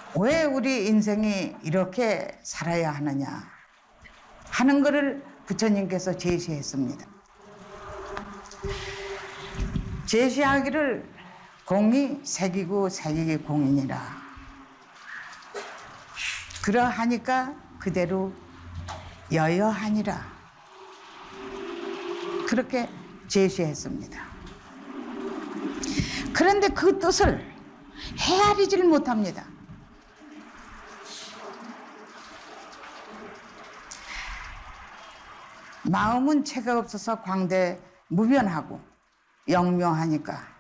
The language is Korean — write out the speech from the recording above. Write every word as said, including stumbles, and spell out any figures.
왜 우리 인생이 이렇게 살아야 하느냐 하는 것을 부처님께서 제시했습니다. 제시하기를 공이 색이고 색이 공이니라. 그러하니까 그대로 여여하니라. 그렇게 제시했습니다. 그런데 그 뜻을 헤아리질 못합니다. 마음은 체가 없어서 광대 무변하고 영묘하니까